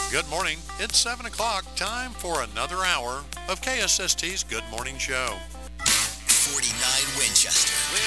Good morning. It's 7 o'clock. Time for another hour of KSST's Good Morning Show. 49 Winchester.